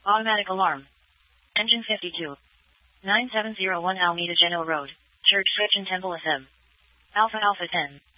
Automatic alarm. Engine 52. 9701 Almeida Genoa Road, Church Switch and Temple SM. Alpha Alpha 10.